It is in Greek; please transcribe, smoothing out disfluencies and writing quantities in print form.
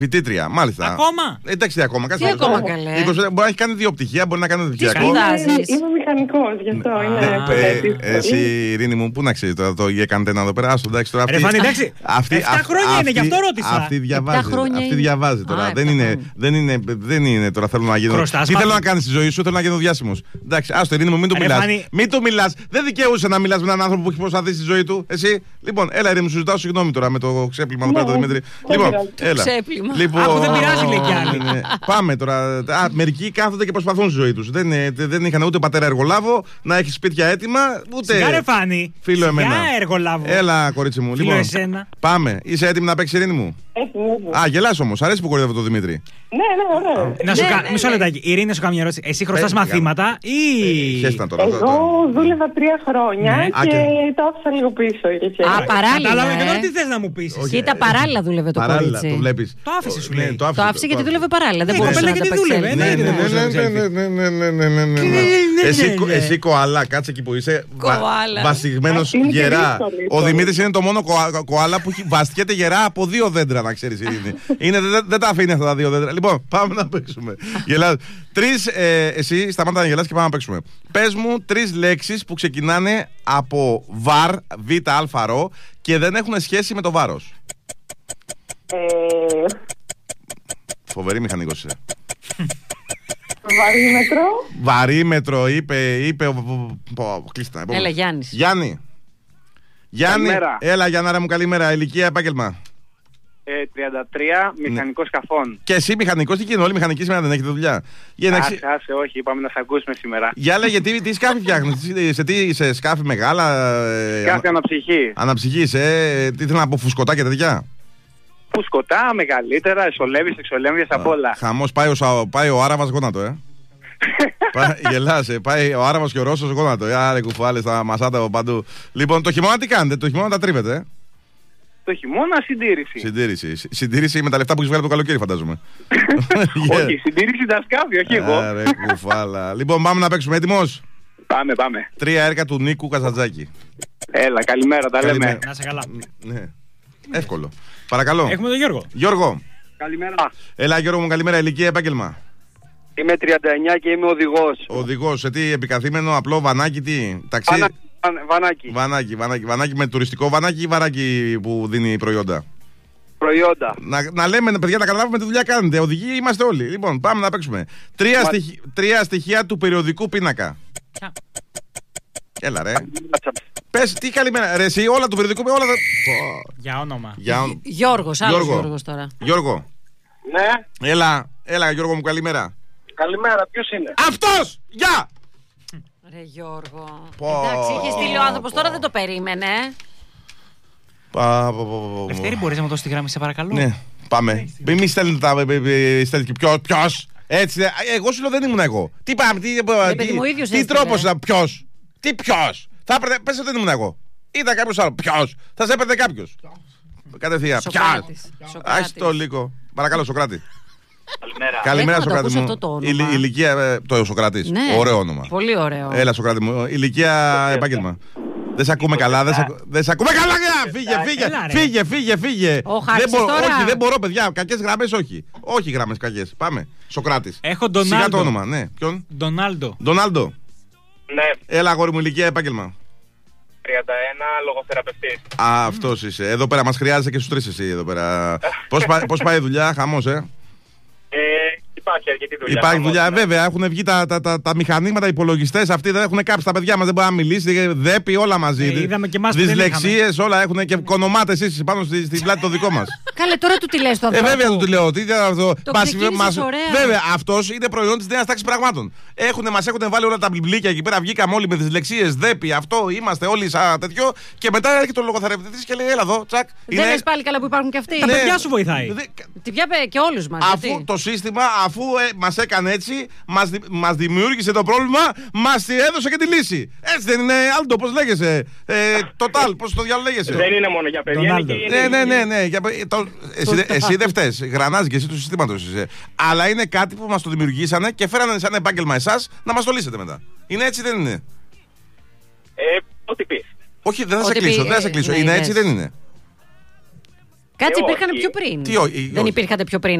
Φοιτήτρια, μάλιστα. Ακόμα? Εντάξει, ακόμα. Τι ακόμα καλέ. Μπορεί να έχει κάνει 2 πτυχία, μπορεί να κάνει πτυχιακό. Είμαι μηχανικός, γι' αυτό είναι. Εσύ, Ειρήνη μου, πού να ξέρει τώρα το γεκαντένα εδώ πέρα. Εντάξει, τώρα. Ρε Φάνη, εντάξει. 7 χρόνια είναι, γι' αυτό ρώτησα. Αυτή διαβάζει τώρα. Δεν είναι τώρα θέλω να γίνω. Τι θέλω να κάνει στη ζωή σου, θέλω να γίνω διάσημος. Εντάξει, άστο, Ειρήνη μου, μην το μιλάς. Μην το μιλάς. Δεν δικαιούσε να μιλάς με έναν άνθρωπο που έχει προσπαθήσει στη ζωή του. Εσύ, λοιπόν, έλα, Ειρήνη μου, σου ζητάω συγγνώμη τώρα με το ξέπλυμα εδώ πέρα, το Δημήτρη. Λοιπόν, έλα. Άκου, δεν πειράζει, λέει κι άλλη. Πάμε τώρα. Μερικοί κάθονται και προσπαθούν στη ζωή τους. Δεν είχαν ούτε πατέρα εργολάβο, να έχει σπίτια έτοιμα, ούτε. Σιγά Φάνη. Φίλο εμένα. Εργολάβο. Έλα, κορίτσι μου. Λοιπόν, πάμε. Είσαι έτοιμη να παίξεις, Ειρήνη μου? Α, γελάς όμως. Αρέσει που κοροϊδεύω το Δημήτρη. Ναι, ωραία. Μισό λεπτάκι. Ειρήνη, σου κάνω μια ερώτηση. Εσύ χρωστάς μαθήματα ή. Εγώ δούλευα 3 χρόνια και το άφησα λίγο πίσω. Α, παράλληλα. Κατάλαβα και τώρα τι θες να μου πεις. Κοίτα, παράλληλα δούλευε το κορίτσι. Το βλέπεις. Το άφησε, σου λέει. Το άφησε γιατί δούλευε παράλληλα. Δεν μπορούσε να το Εσύ κοάλα, κάτσε εκεί που είσαι. Βασιγμένος γερά. Ο Δημήτρης είναι το μόνο κοάλα που βαστιέται γερά από 2 δέντρα, να ξέρεις, Ειρήνη. Δεν τα αφήνει αυτά τα 2 δέντρα. Λοιπόν, πάμε να παίξουμε. Εσύ σταμάτα να γελάς και πάμε να παίξουμε. Πες μου 3 λέξεις που ξεκινάνε από βαρ, β, α, και δεν έχουν σχέση με το βάρος. Φοβερή μηχανικός είσαι. Βαρύμετρο. Βαρύμετρο, είπε. Κλείστα. Έλα, Γιάννης. Γιάννη. Έλα, Γιάννα, μου καλημέρα. Ηλικία, επάγγελμα. 33, μηχανικός σκαφών. Και εσύ μηχανικός, τι γίνεται, όλοι μηχανικοί σήμερα δεν έχετε δουλειά. Άσε, όχι, είπαμε να σε ακούσουμε σήμερα. Για λέγε, τι σκάφη φτιάχνεις, σε σκάφη μεγάλα. Σκάφη αναψυχή. Αναψυχή, τι θέλω να πω, φουσκωτά και τέτοια. Φουσκωτά, μεγαλύτερα, εσολεύεις, εξολέμβιες απ' όλα. Χαμός, πάει ο Άραβας γόνατο, Γελάσαι, πάει ο Άραβας και ο Ρώσος γόνατο. Άρε κουφάλες, τα μασάτα από παντού. Λοιπόν, το χειμώνα τι κάνετε, το χειμώνα τα τρίβετε, Το χειμώνα Συντήρηση με τα λεφτά που έχεις βγάλει το καλοκαίρι, φαντάζομαι. Όχι, συντήρηση τα σκάφη, όχι εγώ. Άρε κουφάλα. Λοιπόν, πάμε να παίξουμε, έτοιμος? Πάμε. 3 έργα του Νίκου Καζαντζάκη. Έλα, καλημέρα, τα λέμε. Να σε καλά. Ναι. Εύκολο. Παρακαλώ. Έχουμε τον Γιώργο. Γιώργο. Καλημέρα. Έλα, Γιώργο μου, καλημέρα. Ηλικία, επάγγελμα. Είμαι 39 και είμαι οδηγός. Οδηγός, σε τι, επικαθήμενο, απλό, βανάκι, τι, ταξί. Βανάκι με τουριστικό βανάκι ή βανάκι που δίνει προϊόντα. Προϊόντα. Να λέμε, παιδιά, να καταλάβουμε τι δουλειά κάνετε. Οδηγοί είμαστε όλοι. Λοιπόν, πάμε να παίξουμε. 3 στοιχεία του περιοδικού πίνακα. Έλα, ρε. Πες, τι καλημέρα. Ρε, εσύ, όλα του περιοδικού πίνακα. Για όνομα. Γιώργος, άλλος Γιώργος τώρα. Γιώργο. Ναι. Έλα, Γιώργο μου, καλημέρα. Καλημέρα, ποιος είναι? Αυτός! Γεια! Ρε Γιώργο. Εντάξει, είχε στείλει ο άνθρωπος, τώρα δεν το περίμενε. Λευτέρη, μπορείς να μου δώσεις τη γραμμή, σε παρακαλώ? Ναι, πάμε. Μην στέλνετε ποιος. Έτσι, εγώ σου λέω δεν ήμουν εγώ. Τι πάμε, τι τρόπος, ποιος. Τι ποιος. Θα έπαιρνε, πες ότι δεν ήμουν εγώ. Ήταν κάποιος άλλο. Ποιος. Θα σε έπαιρνε κάποιος. Κατευθείαν. Ποιος. Άχι το λίγο. Παρακαλώ, Σοκράτη. Καλημέρα, Σοκράτη μου. Ηλικία, το Σοκράτης. Ναι. Ωραίο όνομα. Πολύ ωραίο. Έλα, Σοκράτη μου. Ηλικία, επάγγελμα. Δεν σε ακούμε καλά, δεν σε ακούμε καλά. Φύγε. Όχι, δεν μπορώ, παιδιά. Κακές γραμμές, όχι. Όχι γραμμές κακές. Πάμε. Σοκράτης. Έχω Ντονάλντο. Σιγά το όνομα, ναι. Ποιον? Ντονάλντο. Ναι. Έλα, αγόρι μου, ηλικία, επάγγελμα. 31, λογοθεραπευτής. Α, αυτός είσαι. Εδώ πέρα μας χρειάζεσαι και στους 3 εσύ εδώ πέρα. Πώς πάει η δουλειά, χαμός, Υπάρχει αρκετή δουλειά. Υπάρχει δουλειά, βέβαια. Έχουν βγει τα μηχανήματα, οι υπολογιστές. Αυτοί δεν έχουν κάψει τα παιδιά μας, δεν μπορεί να μιλήσει. Δέπει όλα μαζί. Είδαμε και εμάς. Δυσλεξίες, όλα έχουν και κονομάτες εσείς πάνω στην πλάτη το δικό μας. Καλέ, τώρα του τι λες το αυτό. Βέβαια του τη λέω. Τι ήταν αυτό. Ωραία. Βέβαια, αυτός είναι προϊόν της νέας τάξης πραγμάτων. Μας έχουν βάλει όλα τα μπιμπλίκια εκεί πέρα. Βγήκαμε όλοι με δυσλεξίες. Δέπει αυτό, είμαστε όλοι σαν τέτοιο. Και μετά έρχεται ο λογοθεραπευτής και λέει: έλα εδώ, τσακ. Δεν λες πάλι καλά που υπάρχουν και αυτοί. Τα παιδιά σου βοηθάει. Τι πια και όλους μας. Αφού το σύστημα, αφού μας έκανε έτσι, μας δημιούργησε το πρόβλημα, μας έδωσε και τη λύση. Έτσι δεν είναι, Άλντο, πώς λέγεσαι? Total, πώς το διάλογο λέγεσαι? Δεν είναι μόνο για παιδιά. Ναι. Εσύ δεν φταίς. Γρανάζει και εσύ του συστήματος είσαι. Αλλά είναι κάτι που μας το δημιουργήσανε και φέρανε σαν επάγγελμα εσάς να μας το λύσετε μετά. Είναι έτσι, δεν είναι? Ό,τι πεις. Όχι, δεν θα σε κλείσω. Είναι έτσι, δεν είναι? Κάτσε, υπήρχαν πιο πριν. Δεν υπήρχατε πιο πριν?